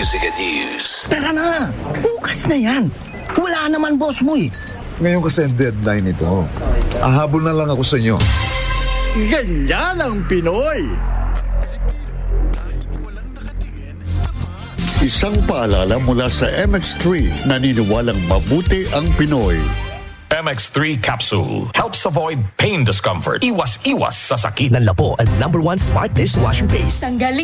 music and news. Tara na! Bukas na yan! Wala naman boss mo eh. Ngayon kasi ang deadline ito. Ahabol na lang ako sa inyo. Ganyan ang Pinoy! Isang paalala mula sa MX3, naniniwalang mabuti ang Pinoy. MX3 Capsule helps avoid pain discomfort. Iwas sa sakit. Nanlapo ang #1 smart dishwashing paste. Tanggalin